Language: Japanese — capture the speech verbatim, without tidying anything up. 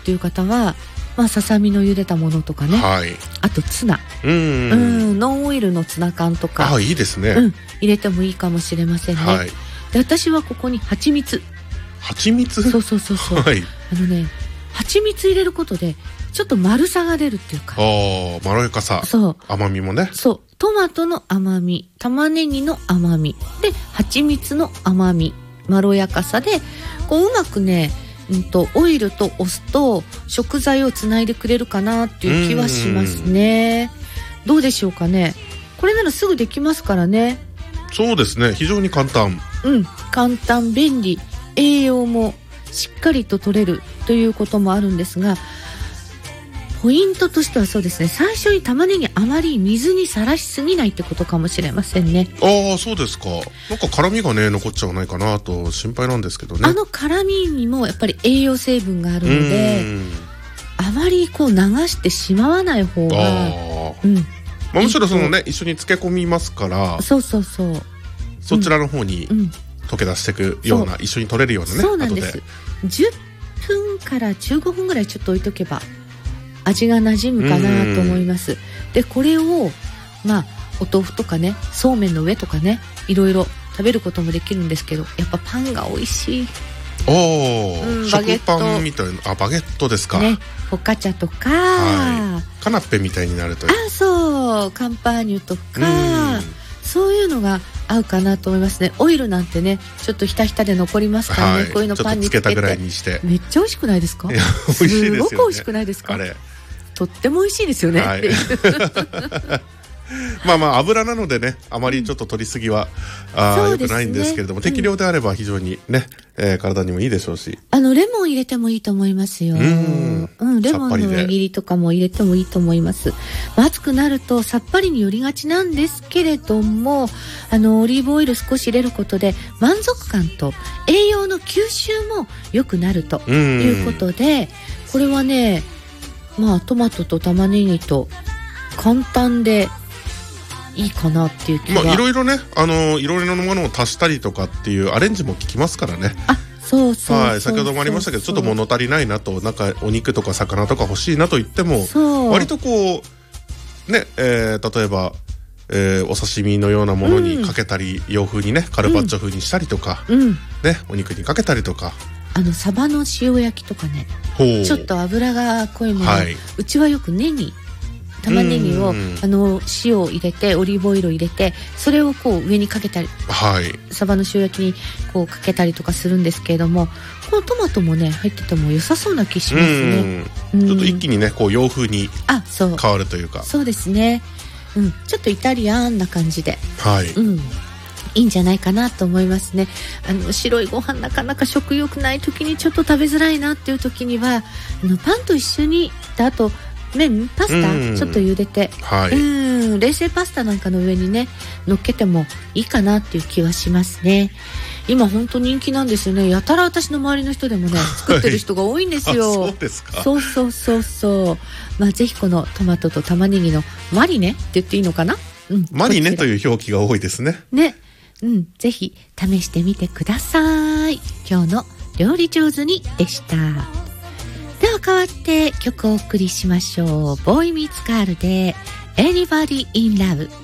っていう方は、まあ、ささみの茹でたものとかね、 はい、 あとツナ、 うん、うん、 ノンオイルのツナ缶とか、 あ、いいですね、 うん、入れてもいいかもしれませんね、はい、で私はここに蜂蜜蜂蜜そうそうそうそう、はい、あのね蜂蜜入れることでちょっと丸さが出るっていうか、 あまろやかさ、そう甘みもね、 そうトマトの甘み、玉ねぎの甘みで蜂蜜の甘み、まろやかさでこううまくね、うんとオイルとお酢と食材をつないでくれるかなっていう気はしますね。どうでしょうかね。これならすぐできますからね。 そうですね、非常に簡単、 うん簡単便利、栄養もしっかりと取れるということもあるんですが、ポイントとしてはそうですね、最初に玉ねぎあまり水にさらしすぎないってことかもしれませんね。 ああそうですか。なんか辛みがね残っちゃわないかなと心配なんですけどね。 あの辛みにもやっぱり栄養成分があるので、あまりこう流してしまわない方が、あ、うん、 まあ、むしろそのね一緒に漬け込みますから、 そうそうそう、 そちらの方に溶け出していくような、うん、一緒に取れるようなね。 そうなんです。じゅっぷんからじゅうごふんぐらいちょっと置いとけば味が馴染むかなと思います。でこれをまあお豆腐とかね、そうめんの上とかね、いろいろ食べることもできるんですけど、やっぱパンが美味しい。 おー、うん、食パンみたいな、あバゲットですかね、 フォカチャとか、 はい、カナッペみたいになるという、 あそうカンパーニュとか、そういうのが合うかなと思いますね。オイルなんてねちょっとひたひたで残りますからね、はい、こういうのパンにつけてちょっとつけたぐらいにしてめっちゃ美味しくないですか。 いや美味しいですよね。 すごく美味しくないですか。あれとっても美味しいですよね、はい、 まあまあ油なのでね、あまりちょっと取りすぎは、うん、あ良くないんですけれども、適量であれば非常にね、えー、体にもいいでしょうし、 あのレモン入れてもいいと思いますよ。うん、うん、レモンの輪切りとかも入れてもいいと思います。まあ、暑くなるとさっぱりに寄りがちなんですけれども、あのオリーブオイル少し入れることで満足感と栄養の吸収も良くなるということで、これはねまあトマトと玉ねぎと簡単でいいかなっていう気が、 まあいろいろね、あのいろいろなものを足したりとかっていうアレンジも効きますからね。 あ、そうそうそう、 はい、先ほどもありましたけど、ちょっと物足りないなと、なんかお肉とか魚とか欲しいなと言っても、割とこうね、えー、例えば、えー、お刺身のようなものにかけたり、うん、洋風にねカルパッチョ風にしたりとか、うん、ねお肉にかけたりとか、 あのサバの塩焼きとかね、ちょっと油が濃いもの、はい、うちはよくネギ玉ねぎをあの塩を入れてオリーブオイルを入れて、それをこう上にかけたり、はい、サバの塩焼きにこうかけたりとかするんですけれども、このトマトもね入ってても良さそうな気しますね。 うん、ちょっと一気にねこう洋風に変わるというか、 そうですね、うん、ちょっとイタリアンな感じで、 はい、うん、 いいんじゃないかなと思いますね。あの白いご飯なかなか食欲ない時にちょっと食べづらいなっていう時には、あのパンと一緒に、あと麺パスタちょっと茹でて、はい、うん冷製パスタなんかの上にね乗っけてもいいかなっていう気はしますね。今本当人気なんですよね。やたら私の周りの人でもね作ってる人が多いんですよ。 そうですか。 そうそうそうそう、まあ、ぜひこのトマトと玉ねぎのマリネって言っていいのかな、うん、マリネという表記が多いですね。 ね、うん、ぜひ試してみてください。今日の料理上手にでした。では変わって曲をお送りしましょう。ボーイミーツガールで Anybody in Love。